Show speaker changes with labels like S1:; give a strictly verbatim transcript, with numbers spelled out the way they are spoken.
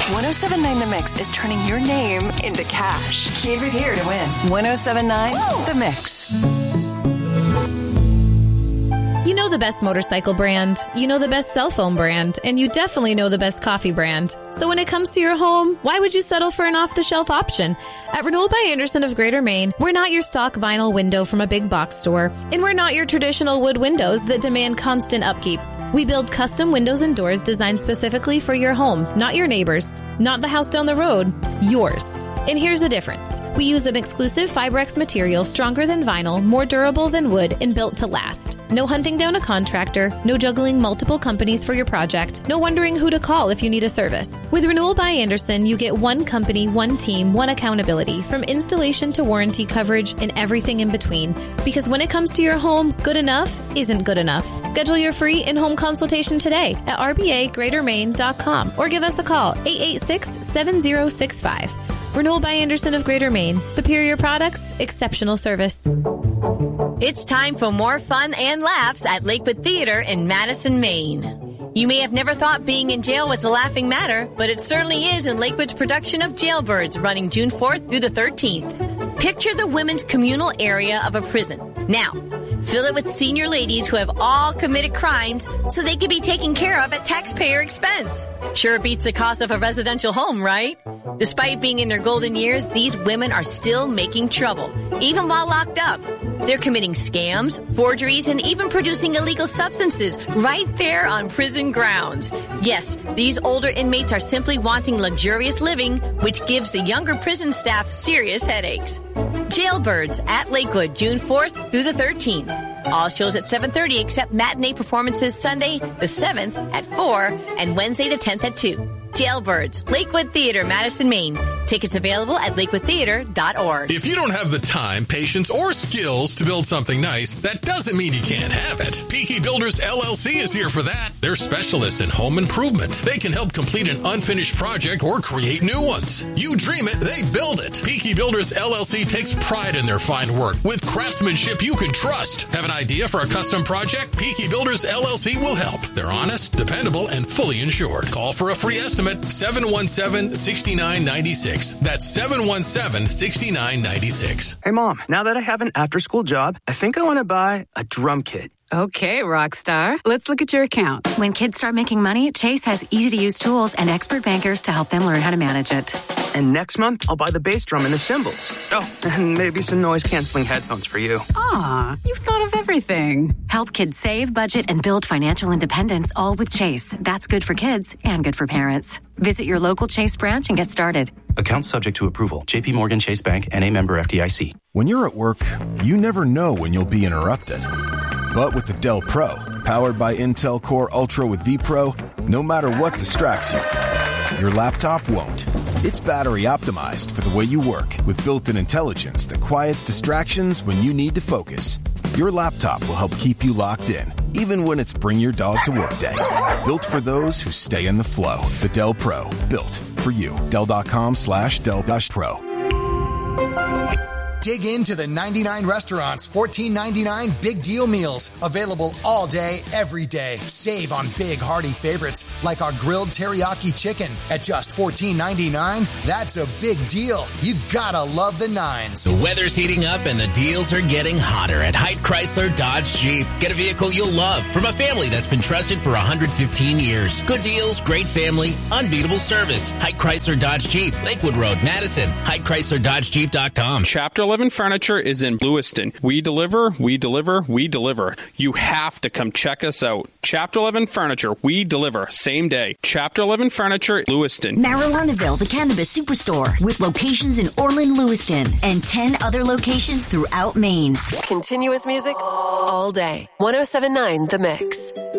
S1: ten seventy-nine The Mix is turning your name into cash. Keep it here to win. ten seventy-nine Woo! The Mix.
S2: You know the best motorcycle brand, you know the best cell phone brand, and you definitely know the best coffee brand. So when it comes to your home, why would you settle for an off-the-shelf option? At Renewal by Andersen of Greater Maine, we're not your stock vinyl window from a big box store, and we're not your traditional wood windows that demand constant upkeep. We build custom windows and doors designed specifically for your home, not your neighbor's, not the house down the road, yours. And here's the difference. We use an exclusive Fibrex material stronger than vinyl, more durable than wood, and built to last. No hunting down a contractor, no juggling multiple companies for your project, no wondering who to call if you need a service. With Renewal by Andersen, you get one company, one team, one accountability, from installation to warranty coverage and everything in between. Because when it comes to your home, good enough isn't good enough. Schedule your free in-home consultation today at r b a greater maine dot com or give us a call, eight eight six, seven zero six five. Renewal by Andersen of Greater Maine. Superior products, exceptional service.
S3: It's time for more fun and laughs at Lakewood Theater in Madison, Maine. You may have never thought being in jail was a laughing matter, but it certainly is in Lakewood's production of Jailbirds, running June fourth through the thirteenth. Picture the women's communal area of a prison. Now, fill it with senior ladies who have all committed crimes so they can be taken care of at taxpayer expense. Sure beats the cost of a residential home, right? Despite being in their golden years, these women are still making trouble, even while locked up. They're committing scams, forgeries, and even producing illegal substances right there on prison grounds. Yes, these older inmates are simply wanting luxurious living, which gives the younger prison staff serious headaches. Jailbirds at Lakewood, June fourth through the thirteenth. All shows at seven thirty except matinee performances Sunday the seventh at four and Wednesday the tenth at two. Jailbirds, Lakewood Theater, Madison, Maine. Tickets available at lakewood theater dot org.
S4: If you don't have the time, patience, or skills to build something nice, that doesn't mean you can't have it. Peaky Builders L L C is here for that. They're specialists in home improvement. They can help complete an unfinished project or create new ones. You dream it, they build it. Peaky Builders L L C takes pride in their fine work with craftsmanship you can trust. Have an idea for a custom project? Peaky Builders L L C will help. They're honest, dependable, and fully insured. Call for a free estimate, seven one seven, six nine nine six. That's seven one seven, six nine nine six.
S5: Hey, Mom, now that I have an after-school job, I think I want to buy a drum kit.
S6: Okay, Rockstar. Let's look at your account.
S7: When kids start making money, Chase has easy-to-use tools and expert bankers to help them learn how to manage it.
S5: And next month, I'll buy the bass drum and the cymbals. Oh, and maybe some noise-canceling headphones for you.
S6: Aw, you've thought of everything.
S7: Help kids save, budget, and build financial independence, all with Chase. That's good for kids and good for parents. Visit your local Chase branch and get started.
S8: Account subject to approval. J P Morgan Chase Bank, N A member F D I C.
S9: When you're at work, you never know when you'll be interrupted. But with the Dell Pro, powered by Intel Core Ultra with vPro, no matter what distracts you, your laptop won't. It's battery optimized for the way you work with built-in intelligence that quiets distractions when you need to focus. Your laptop will help keep you locked in, even when it's bring your dog to work day. Built for those who stay in the flow. The Dell Pro, built for you. Dell.com slash Dell Pro.
S10: Dig into the ninety-nine restaurants, fourteen ninety-nine big deal meals. Available all day, every day. Save on big hearty favorites like our grilled teriyaki chicken at just fourteen ninety-nine. That's a big deal. You gotta love the nines.
S11: The weather's heating up and the deals are getting hotter at Haight Chrysler Dodge Jeep. Get a vehicle you'll love from a family that's been trusted for one hundred fifteen years. Good deals, great family, unbeatable service. Haight Chrysler Dodge Jeep, Lakewood Road, Madison. Haight Chrysler Dodge Jeep dot com.
S12: Chapter eleven Furniture is in Lewiston. We deliver, we deliver, we deliver. You have to come check us out. Chapter eleven Furniture, we deliver, same day. Chapter eleven Furniture, Lewiston.
S13: Marijuanaville, the Cannabis Superstore, with locations in Orland, Lewiston, and ten other locations throughout Maine.
S1: Continuous music all day. ten seventy-nine The Mix.